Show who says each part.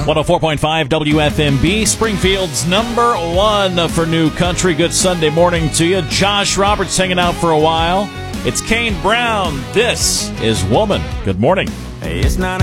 Speaker 1: 104.5 WFMB, Springfield's number one for new country. Good Sunday morning to you. Josh Roberts hanging out for a while. It's Kane Brown. This is Woman. Good morning.
Speaker 2: It's not